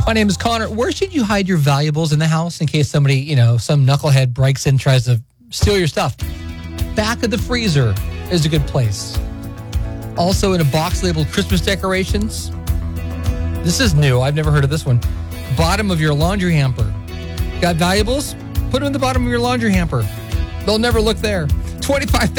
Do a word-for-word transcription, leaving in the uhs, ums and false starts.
My name is Connor. Where should you hide your valuables in the house in case somebody, you know, some knucklehead breaks in, tries to steal your stuff? Back of the freezer is a good place. Also in a box labeled Christmas decorations. This is new. I've never heard of this one. Bottom of your laundry hamper. Got valuables? Put them in the bottom of your laundry hamper. They'll never look there. twenty-five